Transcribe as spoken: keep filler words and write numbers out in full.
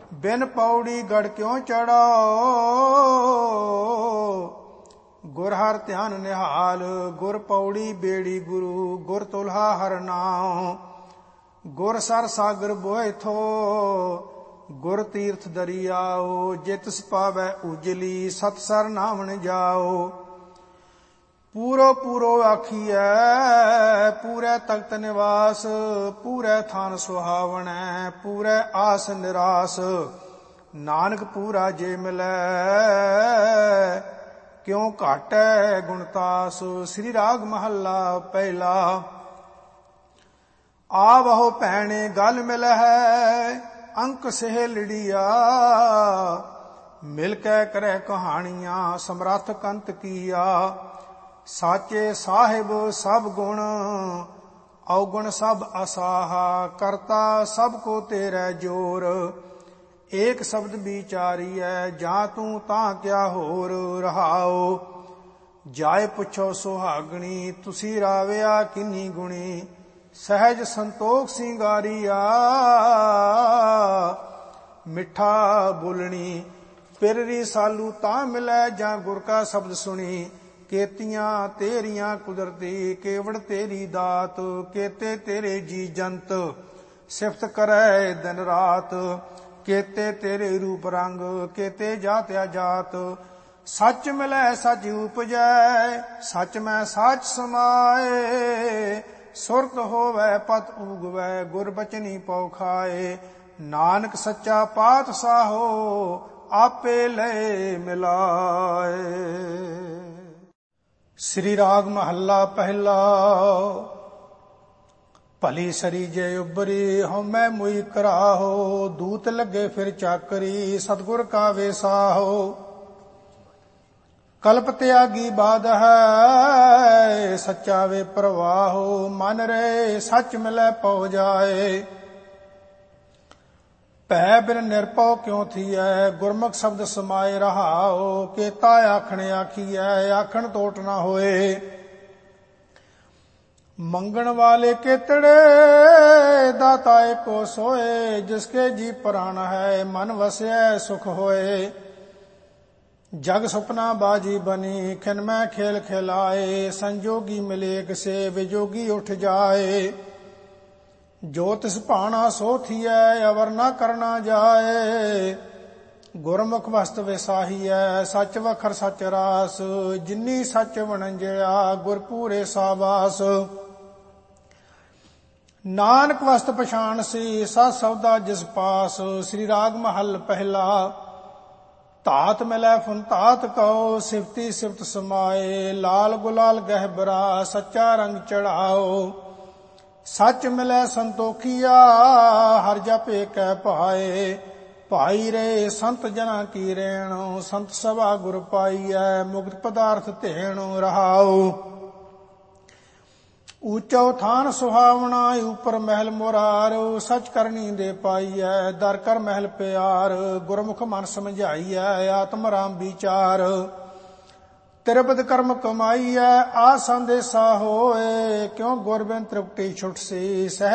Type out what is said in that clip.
बिन पौड़ी गढ़ क्यों चढ़ो, गुर हर ध्यान निहाल। गुर पौड़ी बेड़ी गुरु, गुर तुल्हा हर नाम। गुर सर सागर बोए थो, गुर तीर्थ दरियाओ। जितस पावै उजली, सत सर नामन जाओ। पूरो पूरो आखिए पूरे तख्त निवास, पूरे थान सुहावनै, पूरे आस निरास। नानक पूरा जे मिलै, क्यों घाटै गुणतास। श्री राग महला पहला। आवहो भैणे गल मिल है, अंक सहेलड़िया। मिल कै करे कहानियां, समरथ कंत किया। साचे साहिब सब गुण, अवगुण सब असाहा। करता सब को तेरे जोर, एक शब्द विचारिए। जा तू तां क्या होर रहाओ। जाए पुछो सुहागणी, तुसी राविया किन्नी गुणी। सहज संतोख सिंगारिया, मिठा बोलनी। पिररी सालू तां मिलै, जां गुर का शब्द सुनी। केतियां तेरियां कुदरती, केवड़ तेरी दात। केते तेरे जी जंत, सिफत करे दिन रात। केते तेरे रूप रंग, केते जात अजात। सच मिलै सच उपजै, सच में सच समाए। सुरत होवै पत उगवै, गुर बचनी पौ खाए। नानक सच्चा पातशाहो, आपे लय मिलाए। श्री राग महला पहला। भली सरी जे उबरी, हਉਮੈ मुई कराहो। दूत लगे फिर चाकरी, सतगुर का वेसाहो। कल्प त्यागी बाध है, सच्चा वे प्रवाहो। मन रे सच मिलै पौ जाए, भै बिन निरपौ क्यों थियै। गुरमुख शब्द समाये रहाओ। केता आखण आखियै, आखण टोट न होए। मंगण वाले केतड़े, दाता एको सोए। जिसके जी प्राण है, मन वसै सुख होए। जग सुपना बाजी बनी, खिन में खेल खिलाए। संजोगी मिलेक से, विजोगी उठ जाए। जो तिस भाना सो थियै, अवर न करना जाए। गुरमुख वस्त विसाहीऐ, सच वखर सच रास। जिन्नी सच वणंजया, गुर पूरे साबास। नानक वस्त पछाण सी, सत सौदा जिस पास। श्री राग महल पहला। ਧਾਤ ਮਿਲੈ ਫੁਨ ਧਾਤ ਕਉ, ਸਿਫਤੀ ਸਿਫਤ ਸਮਾਏ। ਲਾਲ ਗੁਲਾਲ ਗਹਿਬਰਾ, ਸੱਚਾ ਰੰਗ ਚੜਾਓ। ਸੱਚ ਮਿਲੈ ਸੰਤੋਖੀਆ, ਹਰ ਜਪੇ ਕੈ ਭਾਏ। ਭਾਈ ਰੇ ਸੰਤ ਜਨਾਂ ਕੀ ਰੇਣ, ਸੰਤ ਸਭਾ ਗੁਰ ਪਾਈਐ। ਮੁਕਤ ਪਦਾਰਥ ਧੇਣ ਰਹਾਉ। ਊਚੋ ਥਾਨ ਸੁਹਾਵਣਾ, ਉਪਰ ਮਹਿਲ ਮੁਰਾਰ। ਸਚ ਕਰਨੀ ਦੇ ਪਾਈਐ, ਦਰ ਕਰ ਮਹਿਲ ਪਿਆਰ। ਗੁਰਮੁਖ ਮਨ ਸਮਝਾਈਐ, ਆਤਮ ਰਾਮ ਵਿਚਾਰ। ਤਿਰਪਤ ਕਰਮ ਕਮਾਈਐ, ਆ ਸੰਦੇਸਾ ਹੋਏ। ਕਿਉ ਗੁਰ ਬਿਨ ਤ੍ਰਿਪਟੀ ਛੁਟ ਸੀ।